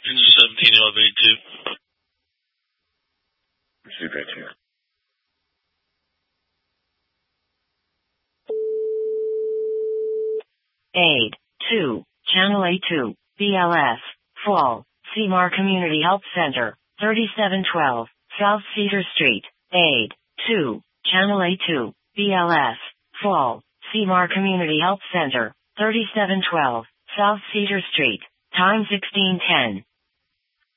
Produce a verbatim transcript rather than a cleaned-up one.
Engine seventeen, elevated two. Receive eighteen. Aid, two, Channel A two, B L S, Fall, Seymour Community Health Center, thirty-seven twelve, South Cedar Street. Aid, two, Channel A two, B L S, Fall, Seymour Community Health Center, thirty-seven twelve, South Cedar Street. Time sixteen ten.